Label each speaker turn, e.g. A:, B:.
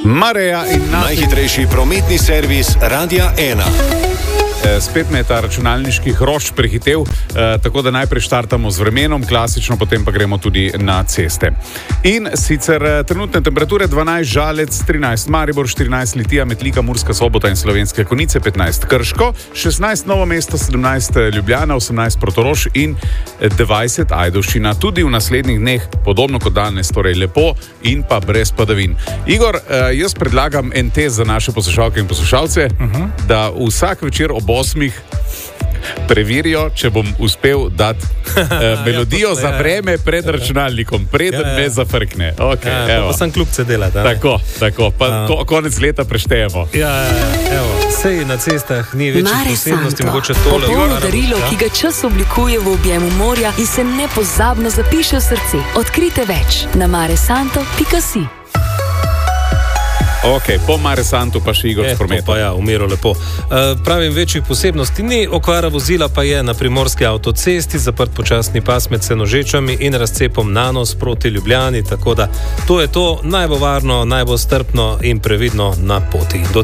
A: Mareja in
B: najhitrejši prometni servis Radia 1.
A: Spet me je ta računalniški hrošč prehitev, tako da najprej štartamo z vremenom, klasično, potem pa gremo tudi na ceste. In sicer trenutne temperature 12 Žalec, 13 Maribor, 14 Litija, Metlika, Murska Sobota in Slovenske Konjice, 15 Krško, 16 Novo mesto, 17 Ljubljana, 18 Portorož in 20 Ajdovščina. Tudi v naslednjih dneh, podobno kot danes, torej lepo in pa brez padavin. Igor, jaz predlagam en test za naše poslušalke in poslušalce, da vsak večer ob 8 preverijo, če bom uspel dati melodijo za vreme pred računalnikom, preden me zafrkne. Okay,
C: pa sem kljubce delati.
A: Tako, pa konec leta preštejemo.
C: Sej na cestah ni večjih posebnosti, mogoče tole.
D: Popolno darilo, ki ga čas oblikuje v objemu morja in se nepozabno zapiše v srce. Odkrite več na maresanto.si.
A: Ok, po Mare Santu pa še Igor s prometom.
C: Pa ja, umiro lepo. Pravim, večjih posebnosti ni, okvara vozila pa je na primorski avtocesti, zaprt počasni pas med Senožečami in razcepom Nanos proti Ljubljani, tako da to je to, naj bo varno, naj bo strpno in previdno na poti.